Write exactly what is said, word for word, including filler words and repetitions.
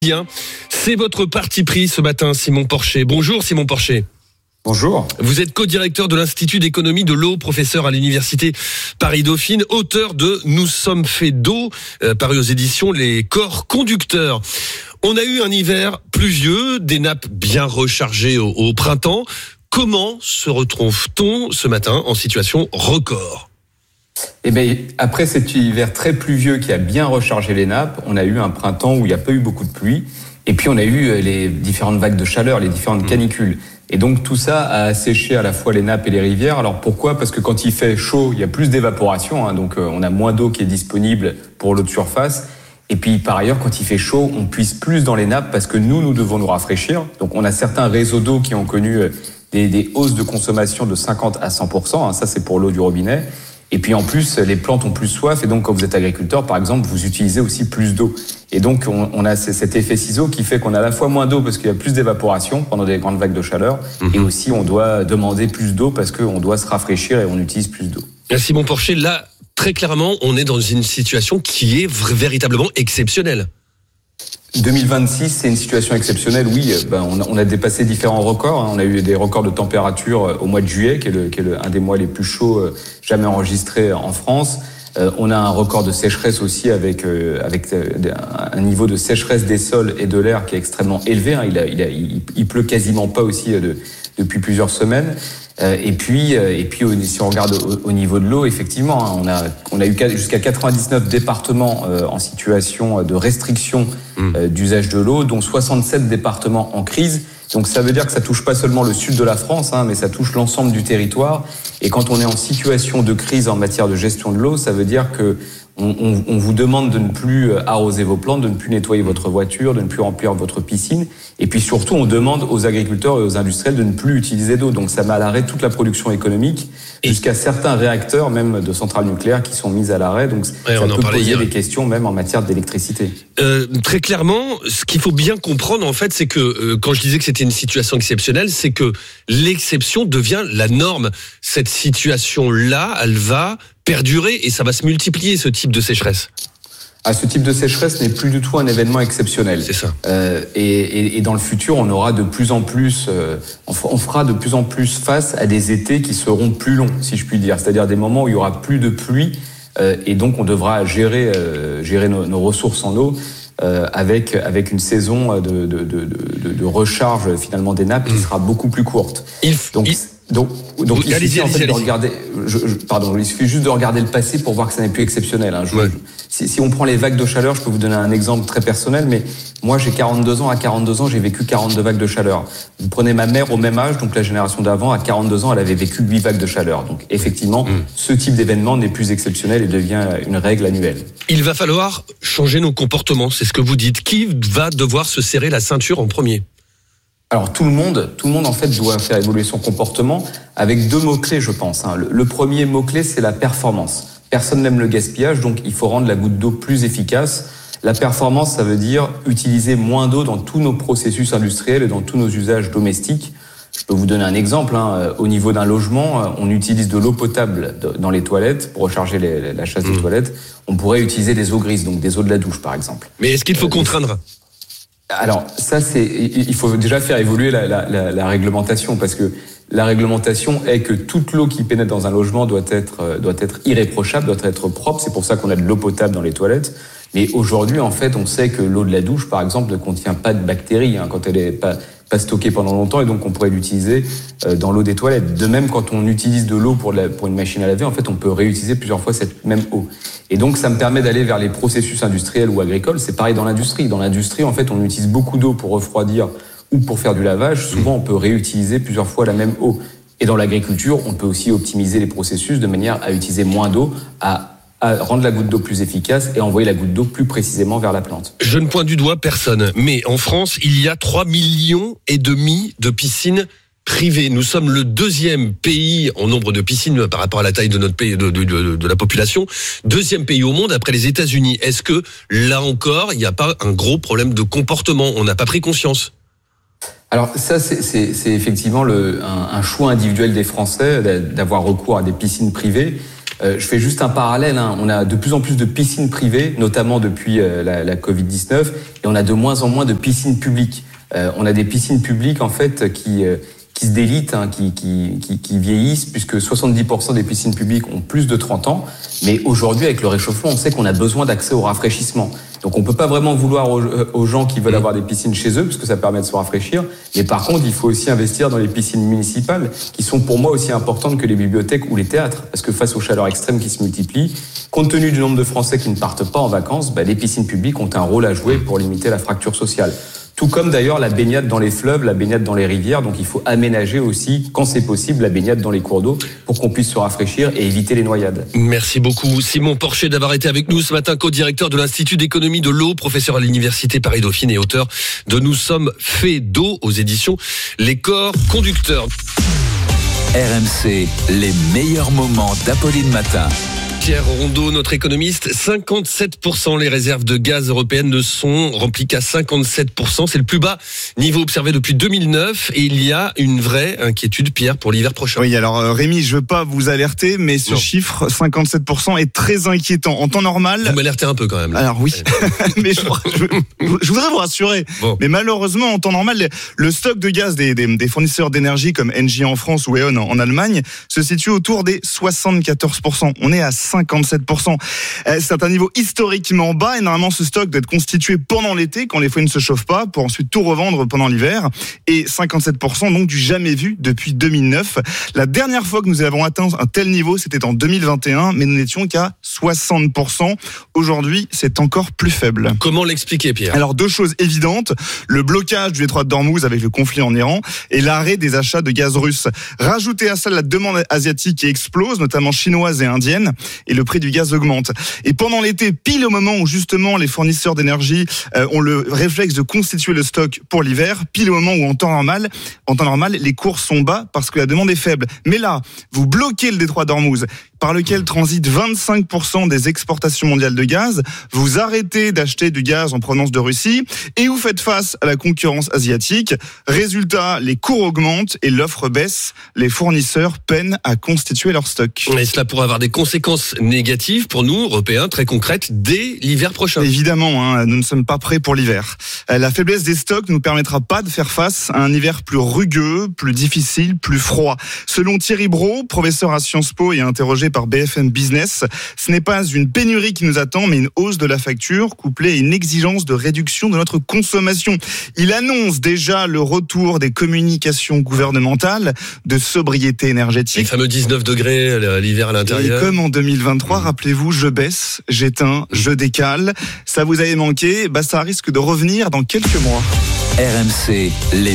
Bien, c'est votre parti pris ce matin, Simon Porcher. Bonjour Simon Porcher. Bonjour. Vous êtes co-directeur de l'Institut d'économie de l'eau, professeur à l'Université Paris-Dauphine, auteur de « Nous sommes faits d'eau », euh, paru aux éditions Les Corps Conducteurs. On a eu un hiver pluvieux, des nappes bien rechargées au, au printemps. Comment se retrouve-t-on ce matin en situation record ? Eh bien, après cet hiver très pluvieux qui a bien rechargé les nappes, on a eu un printemps où il n'y a pas eu beaucoup de pluie. Et puis, on a eu les différentes vagues de chaleur, les différentes canicules. Et donc, tout ça a asséché à la fois les nappes et les rivières. Alors, pourquoi ? Parce que quand il fait chaud, il y a plus d'évaporation. Hein, donc, euh, on a moins d'eau qui est disponible pour l'eau de surface. Et puis, par ailleurs, quand il fait chaud, on puise plus dans les nappes parce que nous, nous devons nous rafraîchir. Donc, on a certains réseaux d'eau qui ont connu des, des hausses de consommation de cinquante à cent pour cent. Hein, ça, c'est pour l'eau du robinet. Et puis en plus, les plantes ont plus soif, et donc quand vous êtes agriculteur, par exemple, vous utilisez aussi plus d'eau. Et donc on, on a cet effet ciseau qui fait qu'on a à la fois moins d'eau parce qu'il y a plus d'évaporation pendant des grandes vagues de chaleur, mmh. et aussi on doit demander plus d'eau parce qu'on doit se rafraîchir et on utilise plus d'eau. Simon Porcher, là, très clairement, on est dans une situation qui est véritablement exceptionnelle. deux mille vingt-six, c'est une situation exceptionnelle, oui. Ben, on, a, on a dépassé différents records. On a eu des records de température au mois de juillet, qui est, le, qui est le, un des mois les plus chauds jamais enregistrés en France. Euh, on a un record de sécheresse aussi avec, euh, avec un niveau de sécheresse des sols et de l'air qui est extrêmement élevé. Hein. Il, a, il, a, il, il pleut quasiment pas aussi de, depuis plusieurs semaines. Euh, et puis, euh, et puis, si on regarde au, au niveau de l'eau, effectivement, hein, on a, on a eu jusqu'à quatre-vingt-dix-neuf départements euh, en situation de restriction euh, d'usage de l'eau, dont soixante-sept départements en crise. Donc, ça veut dire que ça touche pas seulement le sud de la France, hein, mais ça touche l'ensemble du territoire. Et quand on est en situation de crise en matière de gestion de l'eau, ça veut dire que on, on, on vous demande de ne plus arroser vos plantes, de ne plus nettoyer votre voiture, de ne plus remplir votre piscine. Et puis surtout, on demande aux agriculteurs et aux industriels de ne plus utiliser d'eau. Donc ça met à l'arrêt toute la production économique, et jusqu'à certains réacteurs, même de centrales nucléaires, qui sont mis à l'arrêt. Donc ouais, ça peut poser hier. des questions même en matière d'électricité. Euh, très clairement, ce qu'il faut bien comprendre, en fait, c'est que euh, quand je disais que c'était une situation exceptionnelle, c'est que l'exception devient la norme. Cette situation-là, elle va perdurer et ça va se multiplier, ce type de sécheresse. Ah, ce type de sécheresse n'est plus du tout un événement exceptionnel. C'est ça. Euh, et, et, et dans le futur, on aura de plus en plus, euh, on fera de plus en plus face à des étés qui seront plus longs, si je puis dire. C'est-à-dire des moments où il y aura plus de pluie, euh, et donc on devra gérer, euh, gérer nos, nos ressources en eau euh, avec avec une saison de de, de, de, de recharge finalement des nappes qui sera beaucoup plus courte. Il, donc il... Donc, donc il allez-y, suffit en fait allez-y, de regarder. Je, je, pardon, il suffit juste de regarder le passé pour voir que ça n'est plus exceptionnel. Hein. Je, ouais. si, si on prend les vagues de chaleur, je peux vous donner un exemple très personnel. Mais moi, j'ai quarante-deux ans. À quarante-deux ans, j'ai vécu quarante-deux vagues de chaleur. Vous prenez ma mère au même âge, donc la génération d'avant, à quarante-deux ans, elle avait vécu huit vagues de chaleur. Donc effectivement, mmh. ce type d'événement n'est plus exceptionnel et devient une règle annuelle. Il va falloir changer nos comportements. C'est ce que vous dites. Qui va devoir se serrer la ceinture en premier ? Alors tout le monde, tout le monde en fait doit faire évoluer son comportement avec deux mots-clés, je pense. Le, le premier mot-clé, c'est la performance. Personne n'aime le gaspillage, donc il faut rendre la goutte d'eau plus efficace. La performance, ça veut dire utiliser moins d'eau dans tous nos processus industriels et dans tous nos usages domestiques. Je peux vous donner un exemple. Hein. Au niveau d'un logement, on utilise de l'eau potable dans les toilettes pour recharger les, la chasse mmh. des toilettes. On pourrait utiliser des eaux grises, donc des eaux de la douche, par exemple. Mais est-ce qu'il faut euh, contraindre ? Alors ça, c'est il faut déjà faire évoluer la, la, la, la réglementation, parce que la réglementation est que toute l'eau qui pénètre dans un logement doit être doit être irréprochable, doit être propre. C'est pour ça qu'on a de l'eau potable dans les toilettes. Mais aujourd'hui, en fait, on sait que l'eau de la douche, par exemple, ne contient pas de bactéries hein, quand elle est pas pas stockée pendant longtemps, et donc on pourrait l'utiliser euh, dans l'eau des toilettes. De même, quand on utilise de l'eau pour, la, pour une machine à laver, en fait, on peut réutiliser plusieurs fois cette même eau. Et donc, ça me permet d'aller vers les processus industriels ou agricoles. C'est pareil dans l'industrie. Dans l'industrie, en fait, on utilise beaucoup d'eau pour refroidir ou pour faire du lavage. Souvent, on peut réutiliser plusieurs fois la même eau. Et dans l'agriculture, on peut aussi optimiser les processus de manière à utiliser moins d'eau, à à rendre la goutte d'eau plus efficace et envoyer la goutte d'eau plus précisément vers la plante. Je ne pointe du doigt personne, mais en France, il y a trois millions et demi de piscines privées. Nous sommes le deuxième pays en nombre de piscines par rapport à la taille de notre pays, de, de, de, de la population. Deuxième pays au monde après les États-Unis. Est-ce que, là encore, il n'y a pas un gros problème de comportement ? On n'a pas pris conscience ? Alors ça, c'est, c'est, c'est effectivement le, un, un choix individuel des Français d'avoir recours à des piscines privées. Euh, je fais juste un parallèle. Hein. On a de plus en plus de piscines privées, notamment depuis euh, la, la covid dix-neuf, et on a de moins en moins de piscines publiques. Euh, on a des piscines publiques en fait qui euh, qui se délitent, hein, qui, qui qui qui vieillissent, puisque soixante-dix pour cent des piscines publiques ont plus de trente ans. Mais aujourd'hui, avec le réchauffement, on sait qu'on a besoin d'accès au rafraîchissement. Donc on peut pas vraiment vouloir aux, aux gens qui veulent avoir des piscines chez eux, parce que ça permet de se rafraîchir. Mais par contre, il faut aussi investir dans les piscines municipales, qui sont pour moi aussi importantes que les bibliothèques ou les théâtres. Parce que face aux chaleurs extrêmes qui se multiplient, compte tenu du nombre de Français qui ne partent pas en vacances, bah, les piscines publiques ont un rôle à jouer pour limiter la fracture sociale. Tout comme d'ailleurs la baignade dans les fleuves, la baignade dans les rivières. Donc il faut aménager aussi, quand c'est possible, la baignade dans les cours d'eau pour qu'on puisse se rafraîchir et éviter les noyades. Merci beaucoup Simon Porcher d'avoir été avec nous ce matin, co-directeur de l'Institut d'économie de l'eau, professeur à l'Université Paris-Dauphine et auteur de Nous sommes faits d'eau aux éditions Les Corps Conducteurs. R M C, les meilleurs moments d'Apolline Matin. Pierre Rondeau, notre économiste, cinquante-sept pour cent les réserves de gaz européennes ne sont remplies qu'à cinquante-sept pour cent. C'est le plus bas niveau observé depuis deux mille neuf et il y a une vraie inquiétude, Pierre, pour l'hiver prochain. Oui, alors euh, Rémi, je veux pas vous alerter, mais ce non. chiffre, cinquante-sept pour cent, est très inquiétant. En temps normal... Vous m'alertez un peu quand même. Là. Alors oui, mais je, je, je voudrais vous rassurer. Bon. Mais malheureusement, en temps normal, le stock de gaz des, des, des fournisseurs d'énergie comme Engie en France ou E O N en, en Allemagne se situe autour des soixante-quatorze pour cent. On est à cinquante-sept pour cent. C'est un niveau historiquement bas et normalement ce stock doit être constitué pendant l'été quand les foyers ne se chauffent pas pour ensuite tout revendre pendant l'hiver. Et cinquante-sept pour cent donc du jamais vu depuis deux mille neuf. La dernière fois que nous avons atteint un tel niveau, c'était en deux mille vingt et un, mais nous n'étions qu'à soixante pour cent. Aujourd'hui, c'est encore plus faible. Comment l'expliquer, Pierre ? Alors deux choses évidentes, le blocage du détroit d'Ormuz avec le conflit en Iran et l'arrêt des achats de gaz russe. Rajoutez à ça la demande asiatique qui explose, notamment chinoise et indienne, et le prix du gaz augmente. Et pendant l'été, pile au moment où justement les fournisseurs d'énergie euh, ont le réflexe de constituer le stock pour l'hiver, pile au moment où en temps normal, en temps normal, les cours sont bas parce que la demande est faible. Mais là, vous bloquez le détroit d'Ormuz, par lequel transitent vingt-cinq pour cent des exportations mondiales de gaz, vous arrêtez d'acheter du gaz en provenance de Russie et vous faites face à la concurrence asiatique. Résultat, les cours augmentent et l'offre baisse. Les fournisseurs peinent à constituer leur stock. Et cela pourrait avoir des conséquences négatives pour nous, Européens, très concrètes, dès l'hiver prochain. Évidemment, hein, nous ne sommes pas prêts pour l'hiver. La faiblesse des stocks ne nous permettra pas de faire face à un hiver plus rugueux, plus difficile, plus froid. Selon Thierry Brault, professeur à Sciences Po et interrogé par B F M Business, ce n'est pas une pénurie qui nous attend, mais une hausse de la facture couplée à une exigence de réduction de notre consommation. Il annonce déjà le retour des communications gouvernementales de sobriété énergétique. Les fameux dix-neuf degrés l'hiver à l'intérieur. Et comme en deux mille vingt-trois, mmh. rappelez-vous, je baisse, j'éteins, je décale. Ça vous avait manqué, bah ça risque de revenir dans quelques mois. R M C, les